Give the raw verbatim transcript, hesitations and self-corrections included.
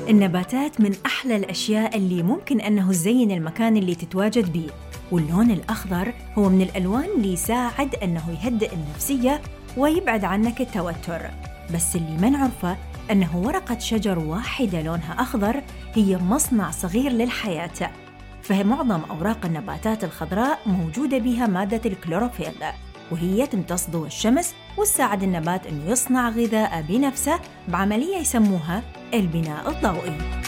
النباتات من أحلى الأشياء اللي ممكن أنه تزين المكان اللي تتواجد بيه، واللون الأخضر هو من الألوان اللي يساعد أنه يهدئ النفسية ويبعد عنك التوتر. بس اللي ما نعرفه أنه ورقة شجر واحدة لونها أخضر هي مصنع صغير للحياة، فمعظم أوراق النباتات الخضراء موجودة بها مادة الكلوروفيل، وهي تمتص ضوء الشمس وتساعد النبات أنه يصنع غذاء بنفسه بعملية يسموها البناء الضوئي.